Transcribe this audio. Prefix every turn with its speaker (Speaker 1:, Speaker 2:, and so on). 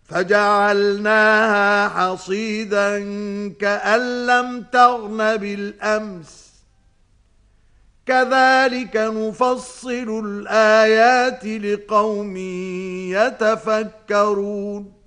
Speaker 1: فجعلناها حصيدا كأن لم تغن بالأمس كذلك نفصل الآيات لقوم يتفكرون